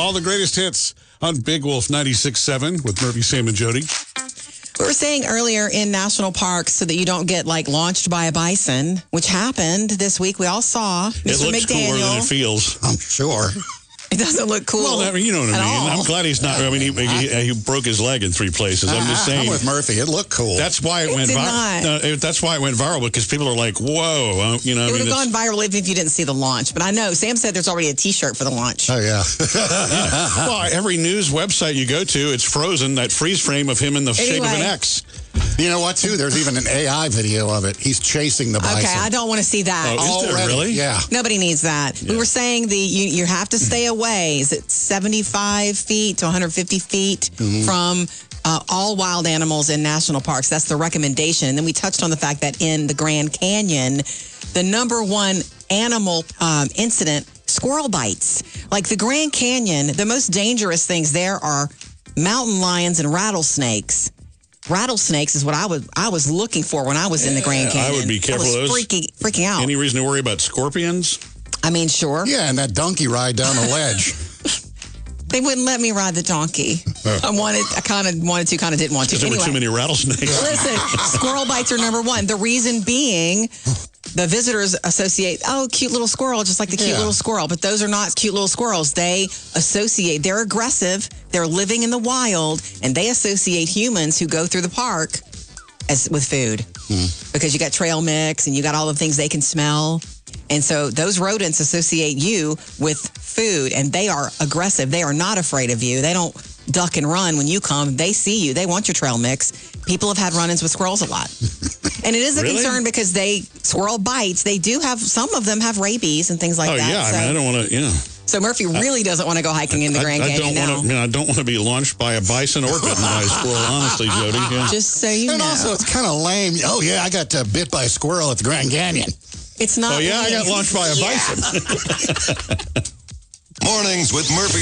all the greatest hits on Big Wolf 96.7 with Murphy, Sam, and Jody. We were saying earlier in national parks so that you don't get launched by a bison, which happened this week. We all saw Mr. It looks McDaniel. cooler than it feels. I'm sure. It doesn't look cool. Well, you know what I mean. all. I'm glad he's not. I mean, he broke his leg in 3 places. I'm just saying. I'm with Murphy. It looked cool. That's why it went viral. That's why it went viral, because people are like, "Whoa!" It would have gone viral if you didn't see the launch. But I know Sam said there's already a T-shirt for the launch. Oh yeah. Well, every news website you go to, it's frozen. That freeze frame of him in the shape of an X. You know what, too? There's even an AI video of it. He's chasing the bison. Okay, I don't want to see that. Oh, is there really? Yeah. Nobody needs that. Yeah. We were saying you have to stay away. Is it 75 feet to 150 feet from all wild animals in national parks? That's the recommendation. And then we touched on the fact that in the Grand Canyon, the number one animal incident, squirrel bites. Like the Grand Canyon, the most dangerous things there are mountain lions and rattlesnakes. Rattlesnakes is what I was looking for when I was in the Grand Canyon. I would be careful of those. Freaking out. Any reason to worry about scorpions? I mean, sure. Yeah, and that donkey ride down the ledge. They wouldn't let me ride the donkey. I kind of wanted to, kind of didn't want to. Because there were too many rattlesnakes. Listen, squirrel bites are number one. The reason being, the visitors associate, cute little squirrel, just like the cute little squirrel. But those are not cute little squirrels. They associate, they're aggressive, they're living in the wild, and they associate humans who go through the park with food. Because you got trail mix and you got all the things they can smell. And so those rodents associate you with food, and they are aggressive. They are not afraid of you. They don't duck and run when you come. They see you. They want your trail mix. People have had run-ins with squirrels a lot. And it is a concern because squirrel bites, they do have, some of them have rabies and things like that. Yeah, so, I don't want to, So Murphy really doesn't want to go hiking in the Grand Canyon now. I don't want to be launched by a bison or bitten by a squirrel, honestly, Jody. Yeah. Just so you know. And also, it's kind of lame. Oh, yeah, I got bit by a squirrel at the Grand Canyon. It's not. Oh, yeah, I got launched by a bison. Mornings with Murphy.